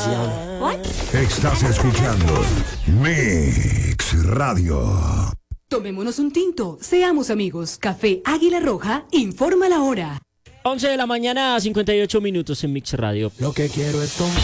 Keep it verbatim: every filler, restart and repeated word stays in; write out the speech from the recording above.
canción. What? Estás escuchando Mix Radio. Tomémonos un tinto, seamos amigos. Café Águila Roja informa la hora. once de la mañana, cincuenta y ocho minutos en Mix Radio. Lo que quiero es tomar.